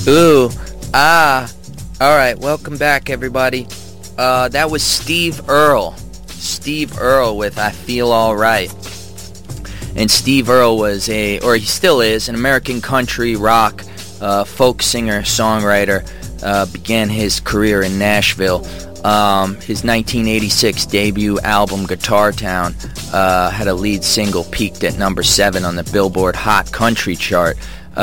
Ooh, ah. Alright, welcome back, everybody. That was Steve Earle. Steve Earle with I Feel Alright. And Steve Earle was he still is, an American country rock folk singer, songwriter. Began his career in Nashville. His 1986 debut album, Guitar Town, had a lead single, peaked at number 7 on the Billboard Hot Country chart.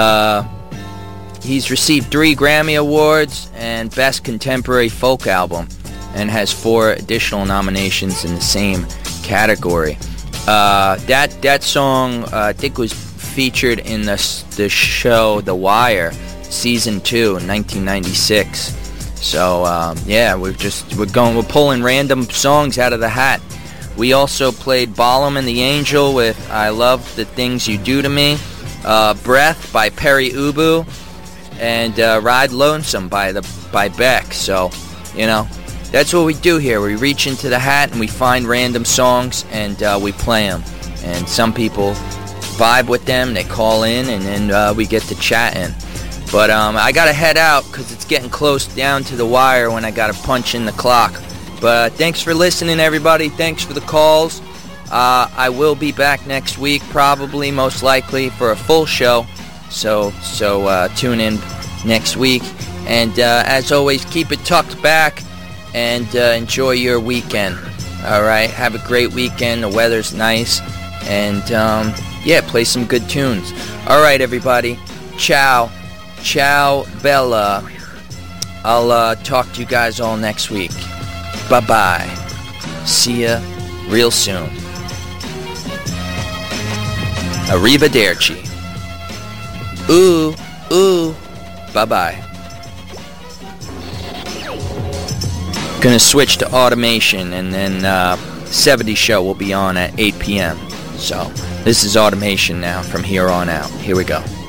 He's received 3 Grammy Awards and Best Contemporary Folk Album, and has 4 additional nominations in the same category. That song, I think, was featured in the show The Wire, Season 2 in 1996. So, we're pulling random songs out of the hat. We also played Balaam and the Angel with I Love the Things You Do to Me, Breath by Perry Ubu, and Ride Lonesome by Beck. So, that's what we do here. We reach into the hat and we find random songs and we play them. And some people vibe with them, they call in, and then we get to chatting. But I got to head out because it's getting close down to the wire when I got to punch in the clock. But thanks for listening, everybody. Thanks for the calls. I will be back next week, probably, most likely, for a full show. So tune in next week. And as always, keep it tucked back and enjoy your weekend. All right, have a great weekend. The weather's nice. And, play some good tunes. All right, everybody. Ciao. Ciao, Bella. I'll talk to you guys all next week. Bye-bye. See ya real soon. Arrivederci. Ooh. Bye-bye. Gonna switch to automation, and then 70 show will be on at 8 p.m. So this is automation now from here on out. Here we go.